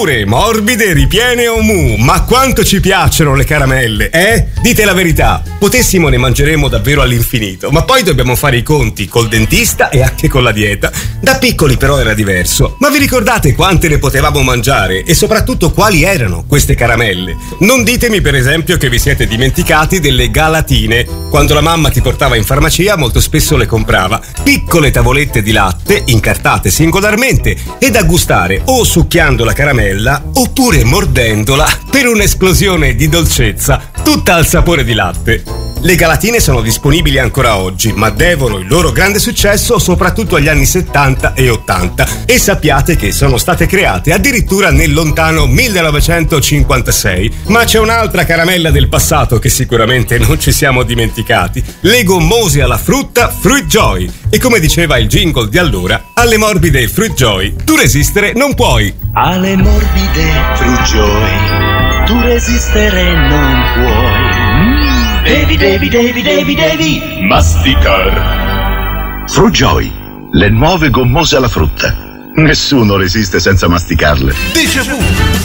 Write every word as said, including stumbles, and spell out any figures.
Dure, morbide, ripiene o mu, ma quanto ci piacciono le caramelle, eh? Dite la verità, potessimo ne mangeremo davvero all'infinito, ma poi dobbiamo fare i conti col dentista e anche con la dieta. Da piccoli però era diverso, ma vi ricordate quante ne potevamo mangiare e soprattutto quali erano queste caramelle? Non ditemi per esempio che vi siete dimenticati delle galatine. Quando la mamma ti portava in farmacia molto spesso le comprava, piccole tavolette di latte incartate singolarmente e da gustare o succhiando la caramella oppure mordendola per un'esplosione di dolcezza tutta al sapore di latte. Le galatine sono disponibili ancora oggi, ma devono il loro grande successo soprattutto agli anni settanta e ottanta e sappiate che sono state create addirittura nel lontano millenovecentocinquantasei. Ma c'è un'altra caramella del passato che sicuramente non ci siamo dimenticati, le gommose alla frutta Fruit Joy. E come diceva il jingle di allora, alle morbide Fruit Joy tu resistere non puoi. Alle morbide Fruit Joy tu resistere non puoi. Mm. Devi, devi, devi, devi, devi masticar. Fruit Joy, le nuove gommose alla frutta. Nessuno resiste senza masticarle. Déjà vu.